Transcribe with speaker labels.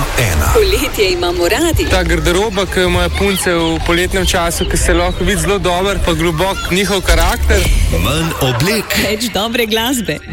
Speaker 1: ena.
Speaker 2: Poletje imamo radi.
Speaker 3: Ta garderoba, ki jo imajo punce v poletnem času, ki se lahko vidi zelo dober, pa globok njihov karakter.
Speaker 1: Manj oblek.
Speaker 2: Več dobre glasbe.